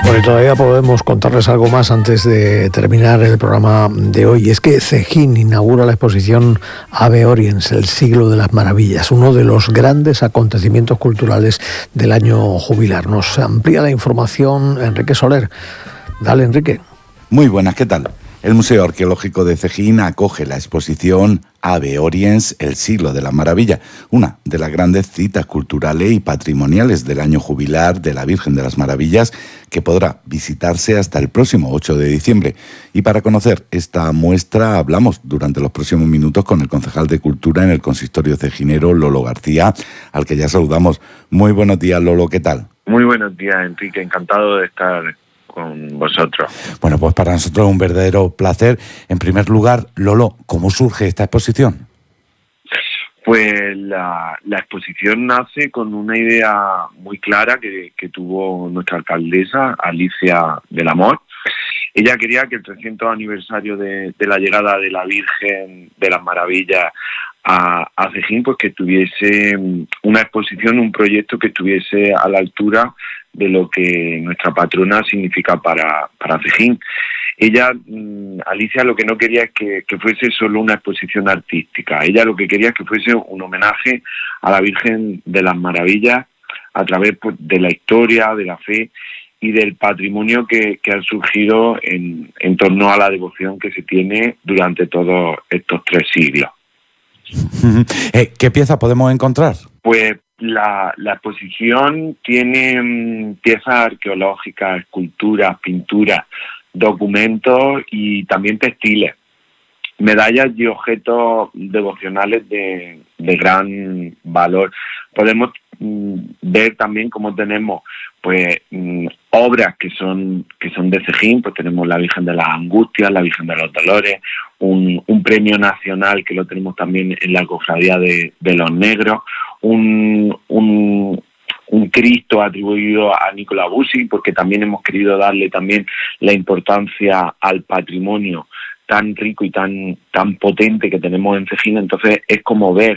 Bueno, y todavía podemos contarles algo más antes de terminar el programa de hoy. Es que Cejín inaugura la exposición Ave Oriens, el siglo de las maravillas, uno de los grandes acontecimientos culturales del año jubilar. Nos amplía la información Enrique Soler. Dale, Enrique. Muy buenas, ¿qué tal? El Museo Arqueológico de Cejín acoge la exposición Ave Oriens, el siglo de las maravillas, una de las grandes citas culturales y patrimoniales del año jubilar de la Virgen de las Maravillas, que podrá visitarse hasta el próximo 8 de diciembre. Y para conocer esta muestra hablamos durante los próximos minutos con el concejal de Cultura en el Consistorio Cejinero, Lolo García, al que ya saludamos. Muy buenos días, Lolo, ¿qué tal? Muy buenos días, Enrique, encantado de estar con vosotros. Bueno, pues para nosotros es un verdadero placer. En primer lugar, Lolo, ¿cómo surge esta exposición? Pues la exposición nace con una idea muy clara que tuvo nuestra alcaldesa, Alicia del Amor. Ella quería que el 300 aniversario de la llegada de la Virgen de las Maravillas a Cejín, pues que tuviese una exposición, un proyecto que estuviese a la altura de lo que nuestra patrona significa para Cejín. Ella, Alicia, lo que no quería es que fuese solo una exposición artística. Ella lo que quería es que fuese un homenaje a la Virgen de las Maravillas a través, pues, de la historia, de la fe y del patrimonio que ha surgido en torno a la devoción que se tiene durante todos estos 3 siglos. ¿Qué piezas podemos encontrar? Pues la exposición tiene piezas arqueológicas, esculturas, pinturas, documentos y también textiles, medallas y objetos devocionales de gran valor. Podemos ver también cómo tenemos pues obras que son de Cejín. Pues tenemos la Virgen de las Angustias, la Virgen de los Dolores, un premio nacional que lo tenemos también en la Cofradía de los Negros, un Cristo atribuido a Nicola Busi, porque también hemos querido darle también la importancia al patrimonio tan rico y tan potente que tenemos en Cejín. Entonces es como ver